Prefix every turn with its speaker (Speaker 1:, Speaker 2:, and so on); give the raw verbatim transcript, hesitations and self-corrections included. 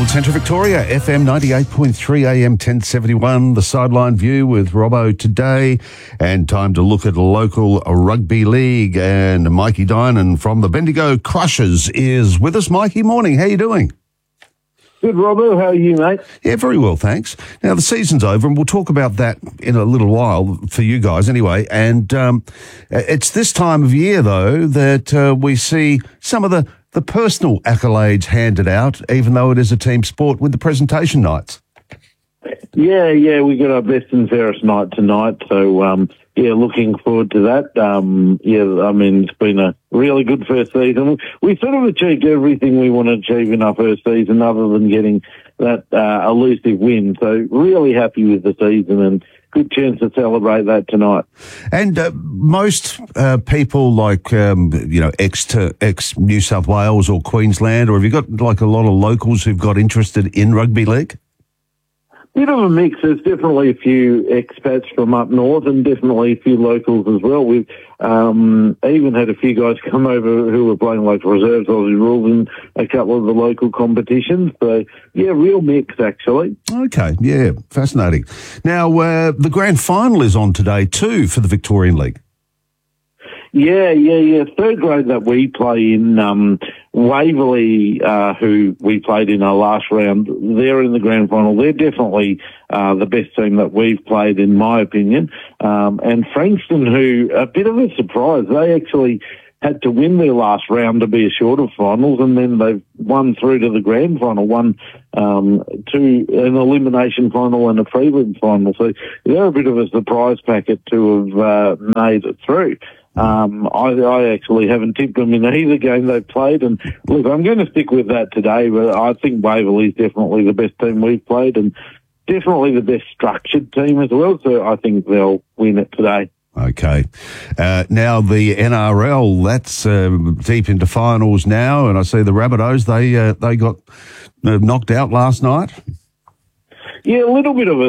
Speaker 1: Old Central Victoria, F M ninety-eight point three, A M ten seventy-one, the Sideline View with Robbo today, and time to look at local rugby league. And Mikey Dinan from the Bendigo Crushers is with us. Mikey, morning. How you doing?
Speaker 2: Good, Robbo. How are you, mate?
Speaker 1: Yeah, very well, thanks. Now, the season's over, and we'll talk about that in a little while for you guys anyway. And um, it's this time of year, though, that uh, we see some of the the personal accolades handed out, even though it is a team sport, with the presentation nights.
Speaker 2: Yeah, yeah, we got our best and fairest night tonight, so um, yeah, looking forward to that. Um, yeah, I mean, it's been a really good first season. We sort of achieved everything we want to achieve in our first season, other than getting that uh, elusive win. So really happy with the season, and good chance to celebrate that tonight.
Speaker 1: And uh, most uh, people, like um, you know, ex to ex New South Wales or Queensland, or have you got like a lot of locals who've got interested in rugby league?
Speaker 2: Bit of a mix. There's definitely a few expats from up north, and definitely a few locals as well. We've um, even had a few guys come over who were playing local reserves, Aussie rules, in a couple of the local competitions. So, yeah, real mix, actually.
Speaker 1: Okay, yeah, fascinating. Now, uh, the grand final is on today too for the Victorian League.
Speaker 2: Yeah, yeah, yeah. Third grade that we play in, um, Waverley, uh, who we played in our last round, they're in the grand final. They're definitely uh, the best team that we've played, in my opinion. Um, and Frankston, who, a bit of a surprise, they actually had to win their last round to be assured of finals, and then they've won through to the grand final, won um, to an elimination final and a prelim final. So they're a bit of a surprise packet to have uh, made it through. Um, I, I actually haven't tipped them in either game they've played, and look, I'm going to stick with that today, but I think Waverley's definitely the best team we've played, and definitely the best structured team as well, so I think they'll win it today.
Speaker 1: Okay. Uh, now the N R L, that's uh, deep into finals now, and I see the Rabbitohs, they, uh, they got uh, knocked out last night.
Speaker 2: Yeah, a little bit of a